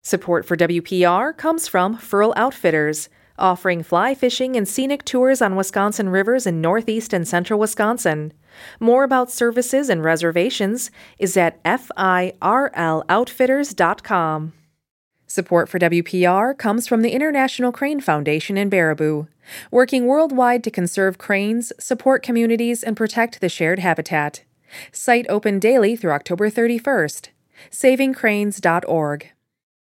Support for WPR comes from Furl Outfitters, offering fly fishing and scenic tours on Wisconsin rivers in northeast and central Wisconsin. More about services and reservations is at firloutfitters.com. Support for WPR comes from the International Crane Foundation in Baraboo, working worldwide to conserve cranes, support communities, and protect the shared habitat. Site open daily through October 31st. SavingCranes.org.